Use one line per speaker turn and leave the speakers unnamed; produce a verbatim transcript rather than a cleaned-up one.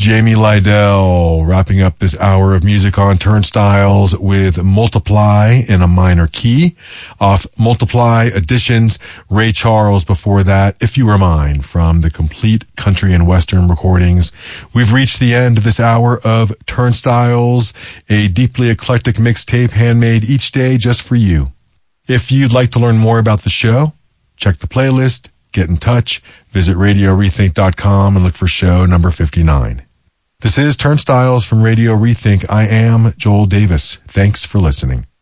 Jamie Lydell wrapping up this hour of music on Turnstiles with Multiply in a minor key. Off Multiply Editions, Ray Charles before that, If You Were Mine, from the Complete Country and Western recordings. We've reached the end of this hour of Turnstiles, a deeply eclectic mixtape handmade each day just for you. If you'd like to learn more about the show, check the playlist, get in touch, visit radio rethink dot com and look for show number fifty-nine. This is Turnstiles from Radio Rethink. I am Joel Davis. Thanks for listening.